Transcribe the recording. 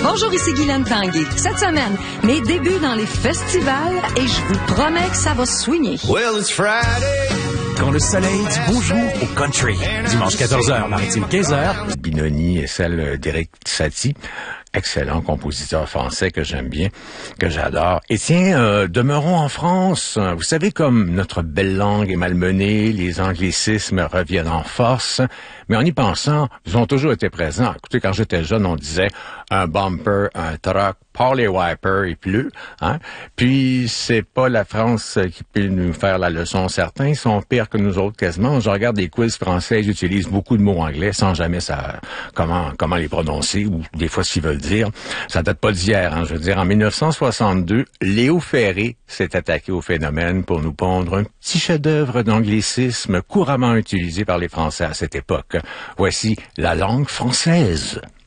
Bonjour, ici Guylaine Tanguay. Cette semaine, mes débuts dans les festivals et je vous promets que ça va swinger. Well, it's Friday. Quand le soleil dit bonjour au country. Dimanche 14h, maritime 15h. Binoni et celle d'Éric Satie, excellent compositeur français que j'aime bien, que j'adore. Et tiens, demeurons en France. Vous savez, comme notre belle langue est malmenée, les anglicismes reviennent en force. Mais en y pensant, ils ont toujours été présents. Écoutez, quand j'étais jeune, on disait un bumper, un truck, Paul les wipers et plus. Hein? Puis, c'est pas la France qui peut nous faire la leçon. Certains sont pires que nous autres quasiment. Je regarde des quiz français, ils utilisent beaucoup de mots anglais sans jamais savoir comment les prononcer ou des fois ce qu'ils veulent dire. Ça date pas d'hier. Hein? Je veux dire, en 1962, Léo Ferré s'est attaqué au phénomène pour nous pondre un petit chef-d'œuvre d'anglicisme couramment utilisé par les Français à cette époque. Voici la langue française.